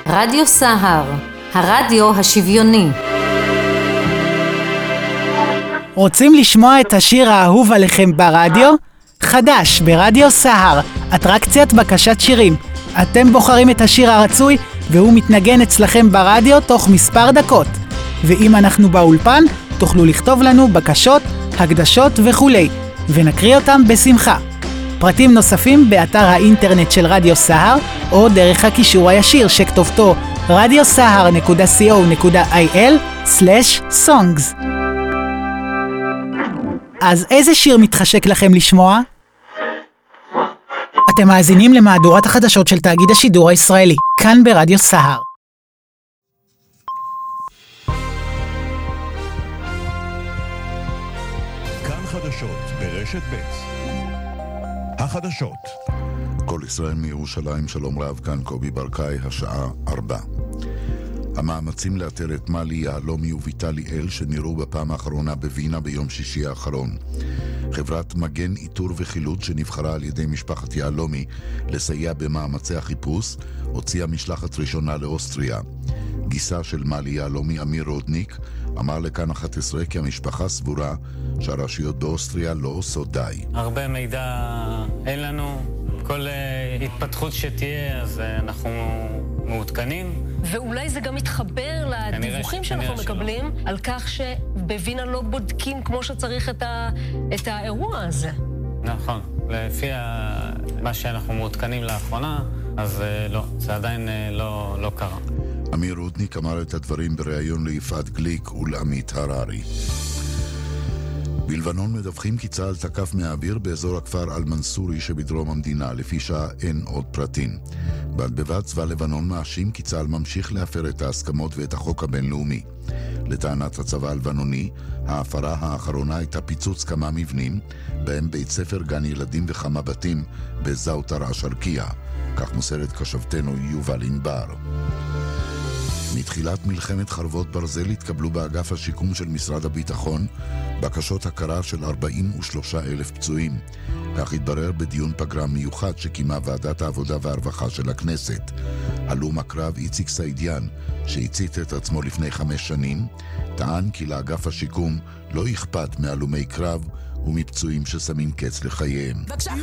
רדיו סהר, הרדיו השוויוני. רוצים לשמוע את השיר האהוב עליכם ברדיו? חדש ברדיו סהר, אטרקציית בקשת שירים. אתם בוחרים את השיר הרצוי והוא מתנגן אצלכם ברדיו תוך מספר דקות. ואם אנחנו באולפן, תוכלו לכתוב לנו בקשות, הקדשות וכולי, ונקריא אותם בשמחה. פרטים נוספים באתר האינטרנט של רדיו סהר, או דרך הקישור הישיר שכתובתו radiosahar.co.il/songs. אז איזה שיר מתחשק לכם לשמוע? אתם מאזינים למהדורת החדשות של תאגיד השידור הישראלי, כאן ברדיו סהר. כאן חדשות ברשת ב'. החדשות. כל ישראל מירושלים, שלום רב, כאן קובי ברקאי, השעה 4. המאמצים לאתר את מלי יהלומי וויטלי אל שנראו בפעם האחרונה בווינה ביום שישי האחרון. חברת מגן איתור וחילוץ שנבחרה על ידי משפחת יהלומי לסייע במאמצי החיפוש, הוציאה משלחת ראשונה לאוסטריה. גיסה של מלי יהלומי, אמיר רודניק, אמר לכאן 11 כי המשפחה סבורה שהרשויות באוסטריה לא עושות די. הרבה מידע אין לנו, כל התפתחות שתהיה אז אנחנו מעודכנים. ואולי זה גם מתחבר לדיווחים שאנחנו מקבלים על כך שבווינה לא בודקים כמו שצריך את האירוע הזה. נכון, לפי מה שאנחנו מעודכנים לאחרונה, אז לא, זה עדיין לא קרה. אמיר רודניק אמר את הדברים בריאיון ליפעת גליק ולעמית הררי. בלבנון מדווחים כי צה"ל תקף מהאוויר באזור הכפר אל-מנסורי שבדרום המדינה, לפי שעה אין עוד פרטים. בד בבד צבא לבנון מאשים כי צה"ל ממשיך להפר את ההסכמות ואת החוק הבינלאומי. לטענת הצבא הלבנוני, ההפרה האחרונה הייתה פיצוץ כמה מבנים, בהם בית ספר, גן ילדים וכמה בתים בזאוטר השרקיה, כך מוסרת כתבתנו יובל ענבר. מתחילת מלחמת חרבות ברזל התקבלו באגף השיקום של משרד הביטחון בקשות הכרה של 43,000 פצועים. כך התברר בדיון פגרה מיוחד שקיימה ועדת העבודה והרווחה של הכנסת. הלום הקרב איציק סעידיאן, שהצית את עצמו לפני 5 שנים, טען כי לאגף השיקום לא אכפת מהלומי קרב ומפצועים ששמים קץ לחייהם.